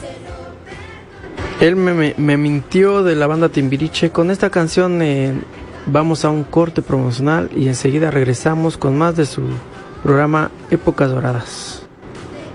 Él me mintió, de la banda Timbiriche. Con esta canción vamos a un corte promocional y enseguida regresamos con más de su programa Épocas Doradas.